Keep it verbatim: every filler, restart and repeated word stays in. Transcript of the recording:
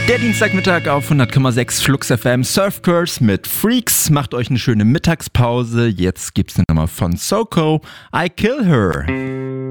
Der Dienstagmittag auf hundert Komma sechs Flux F M, Surfkurs mit Freaks. Macht euch eine schöne Mittagspause. Jetzt gibt's eine Nummer von Soko, I Kill Her.